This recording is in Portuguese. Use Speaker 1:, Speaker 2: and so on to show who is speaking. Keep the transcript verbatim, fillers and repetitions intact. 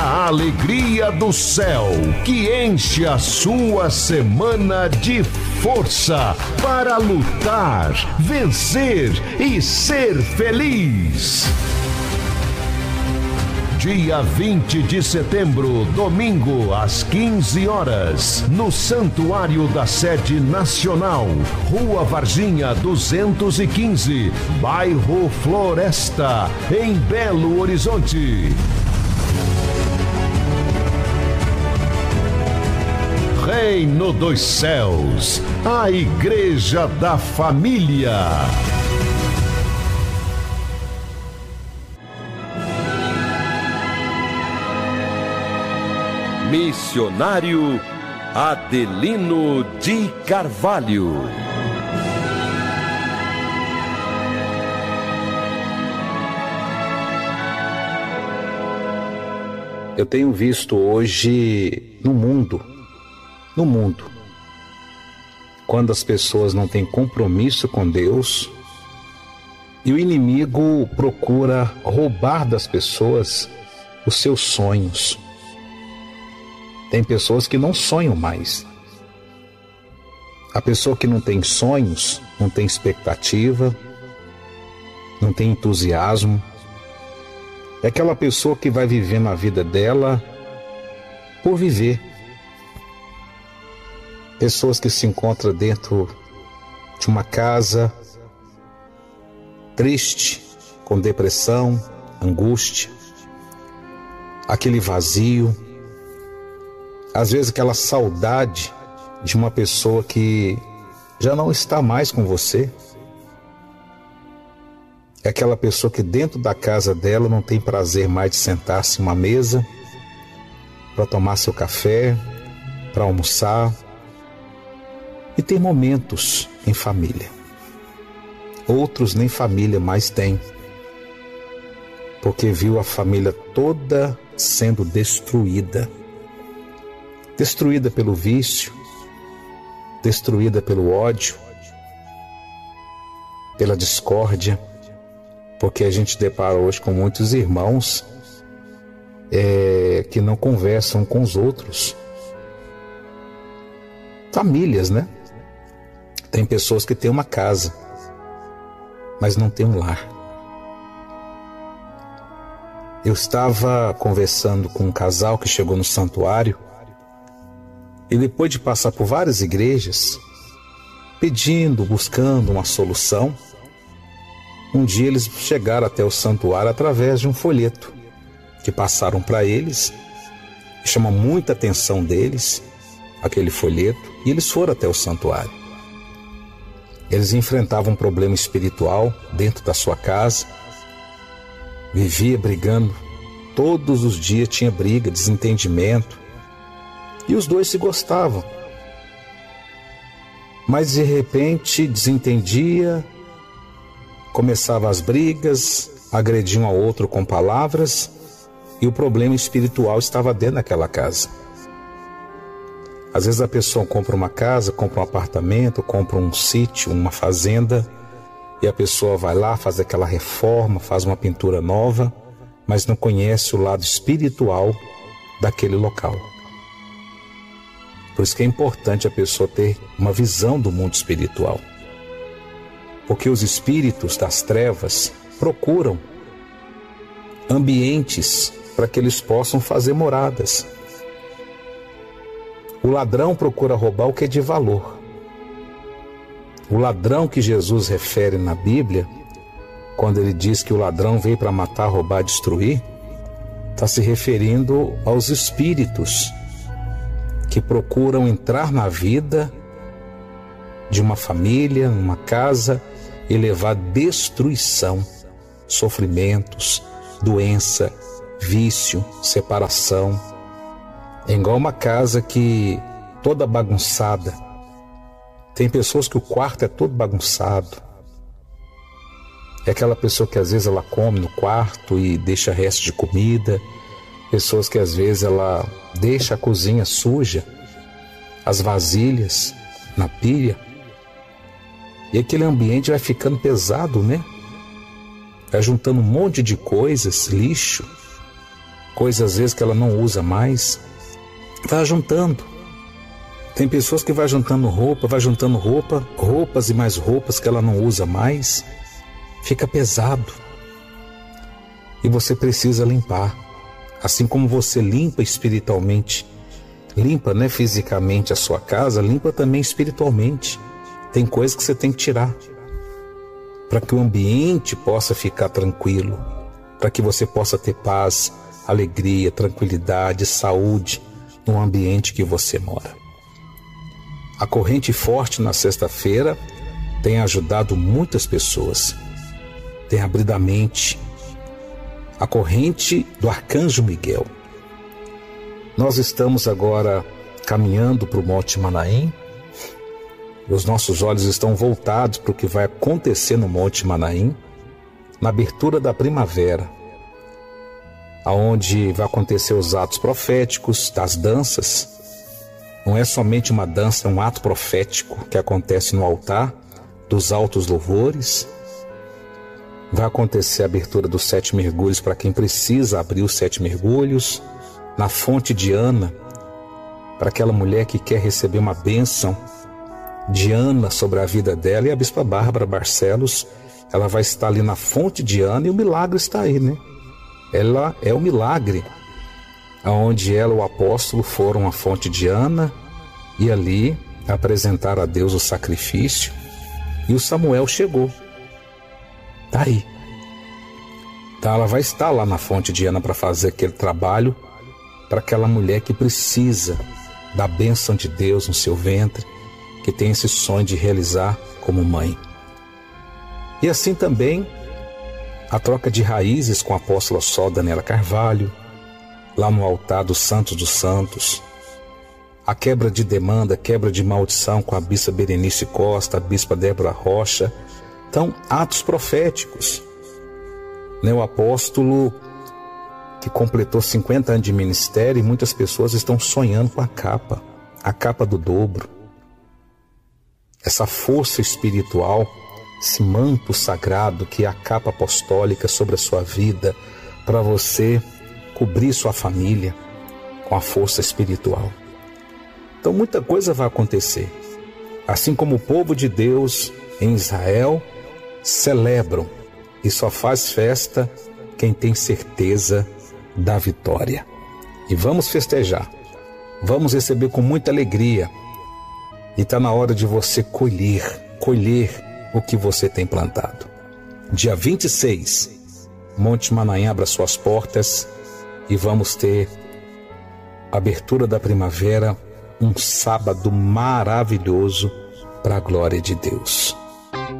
Speaker 1: a alegria do céu, que enche a sua semana de força para lutar, vencer e ser feliz. Dia vinte de setembro, domingo, às quinze horas, no Santuário da Sede Nacional, Rua Varginha duzentos e quinze, bairro Floresta, em Belo Horizonte. Reino dos Céus, a Igreja da Família. Missionário Adelino de Carvalho.
Speaker 2: Eu tenho visto hoje no mundo, no mundo, quando as pessoas não têm compromisso com Deus e o inimigo procura roubar das pessoas os seus sonhos. Tem pessoas que não sonham mais. A pessoa que não tem sonhos, não tem expectativa, não tem entusiasmo, é aquela pessoa que vai vivendo a vida dela por viver. Pessoas que se encontram dentro de uma casa triste, com depressão, angústia, aquele vazio, às vezes aquela saudade de uma pessoa que já não está mais com você. É aquela pessoa que dentro da casa dela não tem prazer mais de sentar-se em uma mesa para tomar seu café, para almoçar e ter momentos em família. Outros nem família mais têm, porque viu a família toda sendo destruída. Destruída pelo vício, destruída pelo ódio, pela discórdia, porque a gente depara hoje com muitos irmãos é, que não conversam com os outros. Famílias, né? Tem pessoas que têm uma casa, mas não têm um lar. Eu estava conversando com um casal que chegou no santuário e depois de passar por várias igrejas, pedindo, buscando uma solução, um dia eles chegaram até o santuário através de um folheto que passaram para eles, que chama muita atenção deles, aquele folheto, e eles foram até o santuário. Eles enfrentavam um problema espiritual dentro da sua casa, vivia brigando, todos os dias tinha briga, desentendimento, e os dois se gostavam. Mas de repente desentendia, começava as brigas, agrediam um ao outro com palavras, e o problema espiritual estava dentro daquela casa. Às vezes a pessoa compra uma casa, compra um apartamento, compra um sítio, uma fazenda, e a pessoa vai lá, faz aquela reforma, faz uma pintura nova, mas não conhece o lado espiritual daquele local. Por isso que é importante a pessoa ter uma visão do mundo espiritual. Porque os espíritos das trevas procuram ambientes para que eles possam fazer moradas. O ladrão procura roubar o que é de valor. O ladrão que Jesus refere na Bíblia, quando ele diz que o ladrão veio para matar, roubar, destruir, está se referindo aos espíritos que procuram entrar na vida de uma família, numa casa, e levar destruição, sofrimentos, doença, vício, separação. É igual uma casa que toda bagunçada. Tem pessoas que o quarto é todo bagunçado. É aquela pessoa que às vezes ela come no quarto e deixa resto de comida. Pessoas que às vezes ela deixa a cozinha suja, as vasilhas na pia. E aquele ambiente vai ficando pesado, né? Vai juntando um monte de coisas, lixo. coisas às vezes que ela não usa mais, vai juntando. Tem pessoas que vai juntando roupa, vai juntando roupa, roupas e mais roupas que ela não usa mais, fica pesado. E você precisa limpar. Assim como você limpa espiritualmente, limpa, né, fisicamente a sua casa, limpa também espiritualmente. Tem coisas que você tem que tirar para que o ambiente possa ficar tranquilo, para que você possa ter paz, alegria, tranquilidade, saúde no ambiente que você mora. A corrente forte na sexta-feira tem ajudado muitas pessoas, tem abrido a mente. A corrente do Arcanjo Miguel. Nós estamos agora caminhando para o Monte Manaim. Os nossos olhos estão voltados para o que vai acontecer no Monte Manaim, na abertura da primavera, aonde vai acontecer os atos proféticos das danças. Não é somente uma dança, é um ato profético que acontece no altar dos altos louvores. Vai acontecer a abertura dos sete mergulhos para quem precisa abrir os sete mergulhos. Na fonte de Ana, para aquela mulher que quer receber uma bênção de Ana sobre a vida dela. E a Bispa Bárbara Barcelos, ela vai estar ali na fonte de Ana e o milagre está aí, né? Ela é o milagre, aonde ela e o apóstolo foram à fonte de Ana e ali apresentaram a Deus o sacrifício. E o Samuel chegou. Está aí. Então ela vai estar lá na fonte de Ana para fazer aquele trabalho para aquela mulher que precisa da bênção de Deus no seu ventre, que tem esse sonho de realizar como mãe. E assim também a troca de raízes com a apóstola Sol Daniela Carvalho, lá no altar dos Santos dos Santos, a quebra de demanda, quebra de maldição com a Bispa Berenice Costa, a Bispa Débora Rocha. Então, atos proféticos. Né, o apóstolo que completou cinquenta anos de ministério e muitas pessoas estão sonhando com a capa, a capa do dobro. Essa força espiritual, esse manto sagrado que é a capa apostólica sobre a sua vida, para você cobrir sua família com a força espiritual. Então muita coisa vai acontecer. Assim como o povo de Deus em Israel celebram, e só faz festa quem tem certeza da vitória. E vamos festejar, vamos receber com muita alegria. E está na hora de você colher, colher o que você tem plantado. Dia vinte e seis, Monte Manaim abre suas portas e vamos ter a abertura da primavera, um sábado maravilhoso para a glória de Deus.